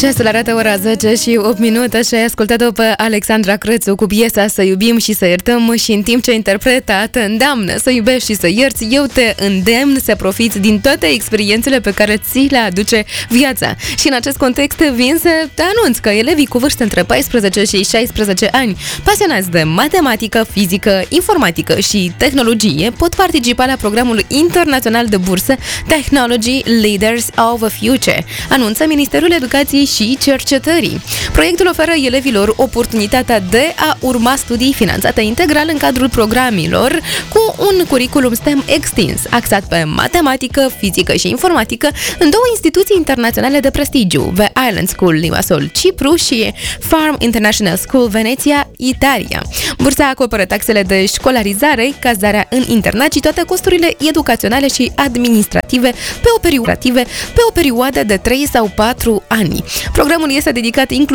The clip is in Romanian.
Ceasul arată ora 10 și 8 minute și ai ascultat-o pe Alexandra Crețu cu piesa Să iubim și să iertăm și în timp ce interpreta te îndeamnă să iubești și să ierți, eu te îndemn să profiți din toate experiențele pe care ți le aduce viața. Și în acest context vin să te anunț că elevii cu vârste între 14 și 16 ani, pasionați de matematică, fizică, informatică și tehnologie, pot participa la programul internațional de bursă Technology Leaders of the Future, anunță Ministerul Educației și Cercetării. Proiectul oferă elevilor oportunitatea de a urma studii finanțate integral în cadrul programelor cu un curriculum STEM extins, axat pe matematică, fizică și informatică în două instituții internaționale de prestigiu, The Island School Limassol, Cipru și Farm International School Veneția, Italia. Bursa acoperă taxele de școlarizare, cazarea în internat și toate costurile educaționale și administrative pe o perioadă de 3 sau 4 ani. Programul este dedicat inclusiv